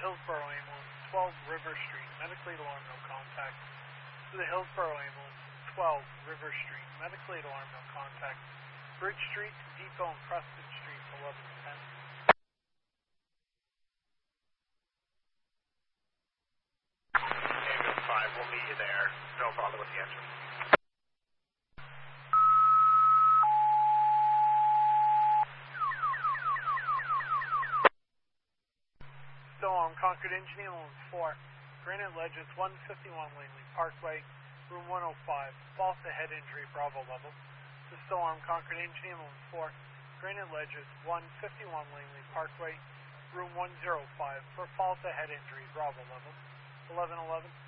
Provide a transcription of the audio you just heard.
Hillsborough ambulance, 12 River Street, medically alarm, no contact. To the Hillsborough ambulance, 12 River Street, medically alarm, no contact. Bridge Street to Depot and Preston Street, 1110. Ambulance 5, we'll meet you there. No problem with the engine. Still on Concord Engine Ambulance 4, Granite Ledges, 151 Langley Parkway, room 105, false head injury, Bravo level. To still arm Concord Engine Ambulance 4, Granite Ledges, 151 Langley Parkway, room 105, for false head injury, Bravo level. 1111.